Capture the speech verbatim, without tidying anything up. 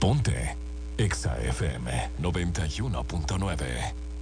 Ponte Exa F M noventa y uno punto nueve.